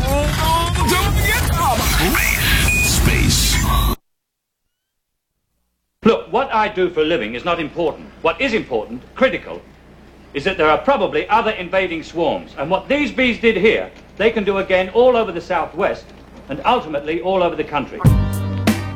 Space. Look, what I do for a living is not important. What is important, critical, is that there are probably other invading swarms. And what these bees did here, they can do again all over the southwest and ultimately all over the country.